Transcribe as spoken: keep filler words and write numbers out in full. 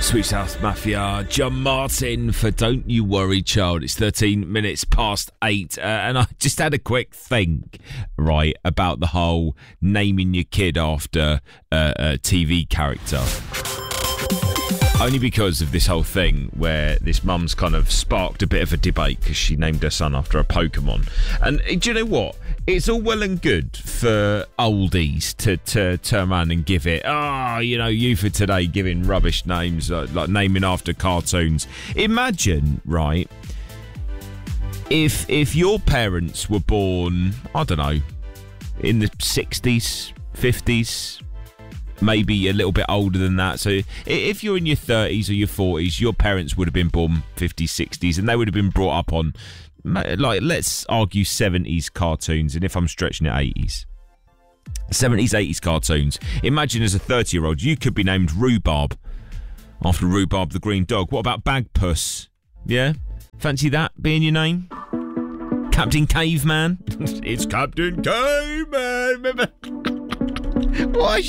Sweet South Mafia, John Martin for Don't You Worry Child. It's thirteen minutes past eight, uh, and I just had a quick think, right, about the whole naming your kid after uh, a T V character. Only because of this whole thing where this mum's kind of sparked a bit of a debate because she named her son after a Pokemon. And do you know what? It's all well and good for oldies to, to turn around and give it, ah, oh, you know, you for today giving rubbish names, like, like naming after cartoons. Imagine, right, if if your parents were born, I don't know, in the sixties, fifties, maybe a little bit older than that. So if you're in your thirties or your forties, your parents would have been born fifties, sixties, and they would have been brought up on, like, let's argue seventies cartoons, and if I'm stretching it, eighties. seventies, eighties cartoons. Imagine as a thirty-year-old, you could be named Rhubarb, after Rhubarb the Green Dog. What about Bagpuss? Yeah? Fancy that being your name? Captain Caveman? It's Captain Caveman! Remember? Why